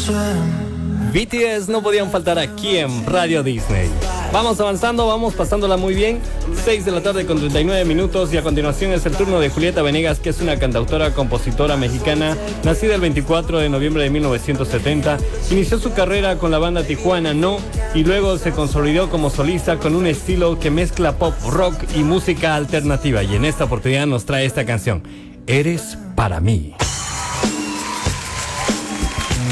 BTS no podían faltar aquí en Radio Disney. Vamos avanzando, vamos pasándola muy bien. 6 de la tarde con 39 minutos y a continuación es el turno de Julieta Venegas, que es una cantautora, compositora mexicana, nacida el 24 de noviembre de 1970. Inició su carrera con la banda Tijuana No y luego se consolidó como solista con un estilo que mezcla pop, rock y música alternativa. Y en esta oportunidad nos trae esta canción, Eres para mí.